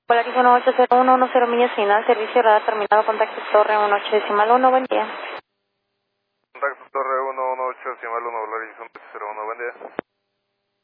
Polaris 180110 millas final, servicio radar terminado, contacto torre 18.1, buen día. Contacto torre 118.1, Polaris 1801, buen día.